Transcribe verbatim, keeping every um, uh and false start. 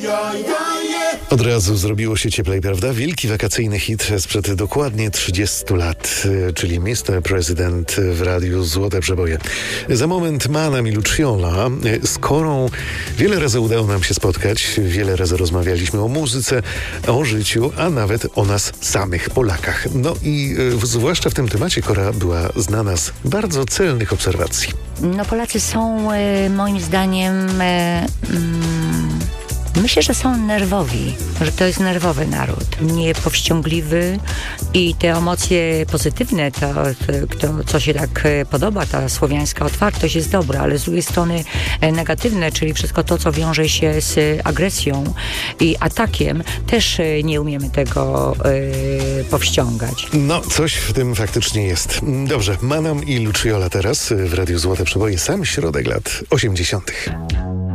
Od razu zrobiło się cieplej, prawda? Wielki wakacyjny hit sprzed dokładnie trzydziestu lat, czyli mister President w radiu Złote Przeboje. Za moment Manam i Luciola, z Korą wiele razy udało nam się spotkać, wiele razy rozmawialiśmy o muzyce, o życiu, a nawet o nas samych, Polakach. No i y, zwłaszcza w tym temacie Kora była znana z bardzo celnych obserwacji. No Polacy są y, moim zdaniem... Y, mm... Myślę, że są nerwowi, że to jest nerwowy naród, niepowściągliwy i te emocje pozytywne, to, to, to co się tak podoba, ta słowiańska otwartość jest dobra, ale z drugiej strony negatywne, czyli wszystko to, co wiąże się z agresją i atakiem, też nie umiemy tego y, powściągać. No, coś w tym faktycznie jest. Dobrze, Manam i Luciola teraz w Radiu Złote Przeboje, sam środek lat osiemdziesiątych.